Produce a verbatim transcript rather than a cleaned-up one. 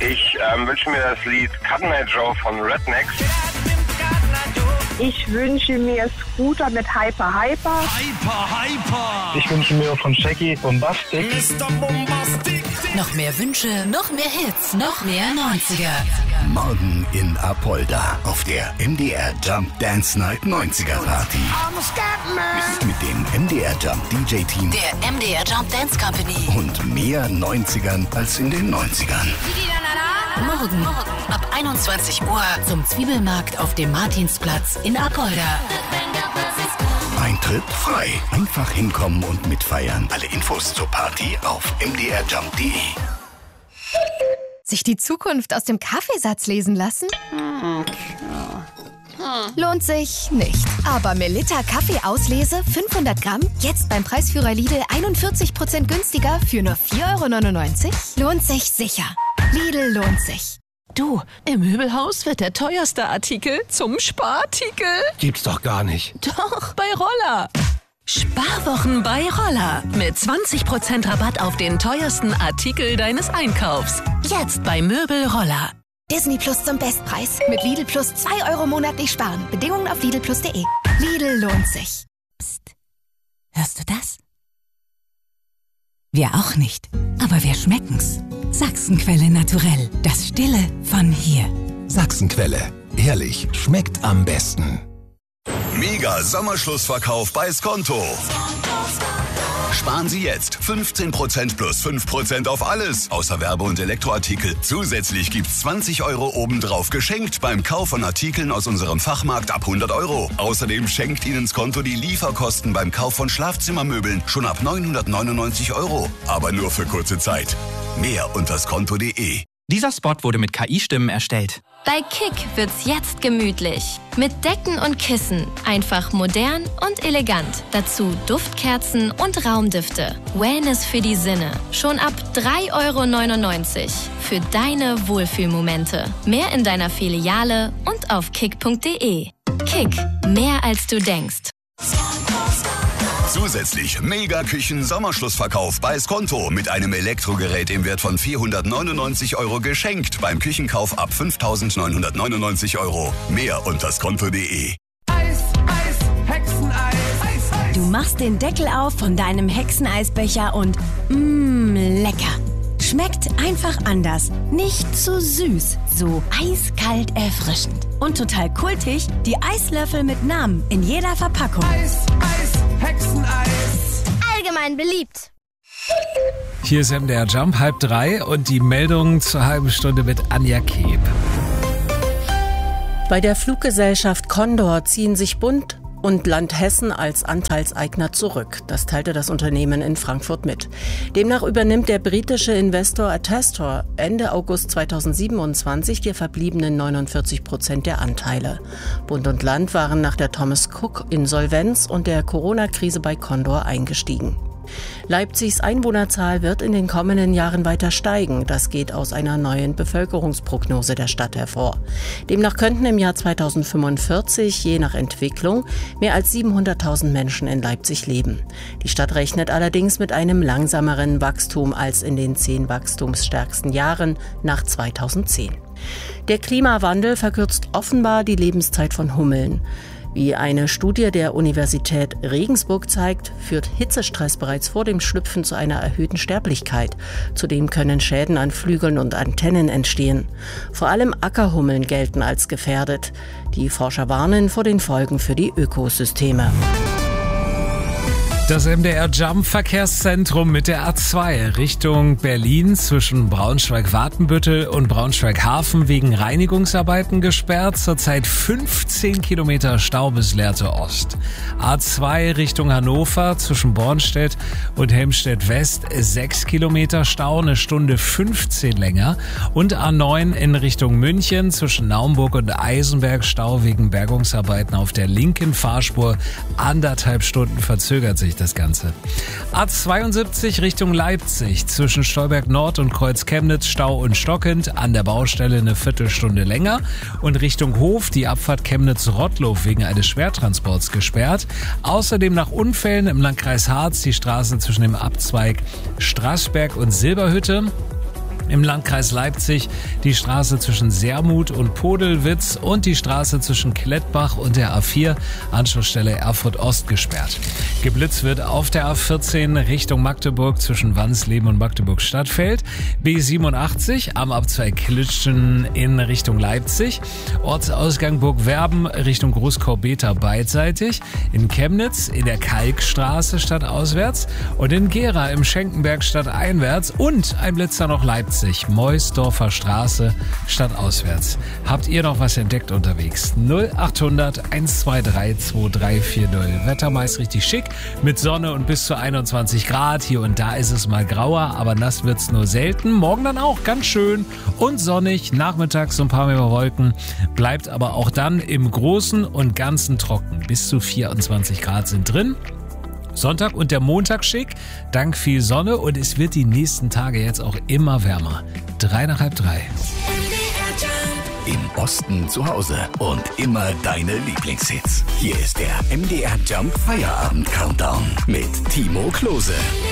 Ich ähm, wünsche mir das Lied Cotton Eye Joe von Rednecks. Ich wünsche mir Scooter mit Hyper Hyper. Hyper Hyper. Ich wünsche mir von Shaggy Bombastic. Mister Bombastic. Noch mehr Wünsche, noch mehr Hits, noch mehr neunziger. Morgen in Apolda auf der M D R Jump Dance Night neunziger Party. Mit dem M D R Jump D J-Team Der M D R Jump Dance Company. und mehr neunzigern als in den neunzigern. Morgen ab einundzwanzig Uhr zum Zwiebelmarkt auf dem Martinsplatz in Apolda. Eintritt frei. Einfach hinkommen und mitfeiern. Alle Infos zur Party auf m d r jump punkt d e. Sich die Zukunft aus dem Kaffeesatz lesen lassen? Lohnt sich nicht. Aber Melitta Kaffeeauslese fünfhundert Gramm, jetzt beim Preisführer Lidl einundvierzig Prozent günstiger für nur vier Euro neunundneunzig? Lohnt sich sicher. Lidl lohnt sich. Du, im Möbelhaus wird der teuerste Artikel zum Sparartikel. Gibt's doch gar nicht. Doch, bei Roller. Sparwochen bei Roller. Mit zwanzig Prozent Rabatt auf den teuersten Artikel deines Einkaufs. Jetzt bei Möbel Roller. Disney Plus zum Bestpreis. Mit Lidl Plus zwei Euro monatlich sparen. Bedingungen auf lidl plus punkt de. Lidl lohnt sich. Psst. Hörst du das? Wir auch nicht. Aber wir schmecken's. Sachsenquelle naturell. Das Stille von hier. Sachsenquelle. Ehrlich, schmeckt am besten. Mega Sommerschlussverkauf bei Skonto. Sparen Sie jetzt fünfzehn Prozent plus fünf Prozent auf alles, außer Werbe- und Elektroartikel. Zusätzlich gibt's zwanzig Euro obendrauf geschenkt beim Kauf von Artikeln aus unserem Fachmarkt ab hundert Euro. Außerdem schenkt Ihnen Skonto die Lieferkosten beim Kauf von Schlafzimmermöbeln schon ab neunhundertneunundneunzig Euro. Aber nur für kurze Zeit. Mehr unter skonto punkt de. Dieser Spot wurde mit K I-Stimmen erstellt. Bei Kick wird's jetzt gemütlich. Mit Decken und Kissen. Einfach modern und elegant. Dazu Duftkerzen und Raumdüfte. Wellness für die Sinne. Schon ab drei Euro neunundneunzig. Für deine Wohlfühlmomente. Mehr in deiner Filiale und auf kick punkt de. Kick. Mehr als du denkst. Zusätzlich Mega-Küchen-Sommerschlussverkauf bei Skonto mit einem Elektrogerät im Wert von vierhundertneunundneunzig Euro geschenkt beim Küchenkauf ab fünftausendneunhundertneunundneunzig Euro. Mehr unter skonto punkt de. Eis, Eis, Hexeneis. Eis, Eis. Du machst den Deckel auf von deinem Hexeneisbecher und mmm, lecker. Schmeckt einfach anders. Nicht zu süß, so eiskalt erfrischend. Und total kultig, die Eislöffel mit Namen in jeder Verpackung. Eis, Eis, Hexeneis. Allgemein beliebt. Hier ist M D R Jump, halb drei und die Meldung zur halben Stunde mit Anja Keb. Bei der Fluggesellschaft Condor ziehen sich Bund und Land Hessen als Anteilseigner zurück. Das teilte das Unternehmen in Frankfurt mit. Demnach übernimmt der britische Investor Attestor Ende August zweitausendsiebenundzwanzig die verbliebenen neunundvierzig Prozent der Anteile. Bund und Land waren nach der Thomas Cook-Insolvenz und der Corona-Krise bei Condor eingestiegen. Leipzigs Einwohnerzahl wird in den kommenden Jahren weiter steigen. Das geht aus einer neuen Bevölkerungsprognose der Stadt hervor. Demnach könnten im Jahr zweitausendfünfundvierzig, je nach Entwicklung, mehr als siebenhunderttausend Menschen in Leipzig leben. Die Stadt rechnet allerdings mit einem langsameren Wachstum als in den zehn wachstumsstärksten Jahren nach zweitausendzehn. Der Klimawandel verkürzt offenbar die Lebenszeit von Hummeln. Wie eine Studie der Universität Regensburg zeigt, führt Hitzestress bereits vor dem Schlüpfen zu einer erhöhten Sterblichkeit. Zudem können Schäden an Flügeln und Antennen entstehen. Vor allem Ackerhummeln gelten als gefährdet. Die Forscher warnen vor den Folgen für die Ökosysteme. Das M D R Jump Verkehrszentrum mit der A zwei Richtung Berlin zwischen Braunschweig-Watenbüttel und Braunschweig-Hafen wegen Reinigungsarbeiten gesperrt. Zurzeit fünfzehn Kilometer Stau bis Lehrte Ost. A zwei Richtung Hannover zwischen Bornstedt und Helmstedt West sechs Kilometer Stau, eine Stunde fünfzehn länger. Und A neun in Richtung München zwischen Naumburg und Eisenberg Stau wegen Bergungsarbeiten auf der linken Fahrspur. Anderthalb Stunden verzögert sich das Ganze. A zweiundsiebzig Richtung Leipzig zwischen Stolberg Nord und Kreuz Chemnitz Stau und stockend, an der Baustelle eine Viertelstunde länger und Richtung Hof die Abfahrt Chemnitz-Rottlow wegen eines Schwertransports gesperrt. Außerdem nach Unfällen im Landkreis Harz die Straße zwischen dem Abzweig Straßberg und Silberhütte Im Landkreis Leipzig die Straße zwischen Sermuth und Podelwitz und die Straße zwischen Klettbach und der A vier, Anschlussstelle Erfurt Ost, gesperrt. Geblitzt wird auf der A vierzehn Richtung Magdeburg zwischen Wansleben und Magdeburg-Stadtfeld, B siebenundachtzig am Abzweig Klitschen in Richtung Leipzig, Ortsausgang Burgwerben Richtung Großkorbeta beidseitig, in Chemnitz in der Kalkstraße stadtauswärts und in Gera im Schenkenberg stadteinwärts und ein Blitzer noch Leipzig. Meusdorfer Straße stadtauswärts. Habt ihr noch was entdeckt unterwegs? null achthundert eins zwei drei zwei drei vier null. Wetter meist richtig schick mit Sonne und bis zu einundzwanzig Grad. Hier und da ist es mal grauer, aber nass wird's nur selten. Morgen dann auch ganz schön und sonnig. Nachmittags so ein paar mehr Wolken. Bleibt aber auch dann im Großen und Ganzen trocken. Bis zu vierundzwanzig Grad sind drin. Sonntag und der Montag schick, dank viel Sonne und es wird die nächsten Tage jetzt auch immer wärmer. Drei nach halb drei. Im Osten zu Hause und immer deine Lieblingshits. Hier ist der M D R Jump Feierabend Countdown mit Timo Klose.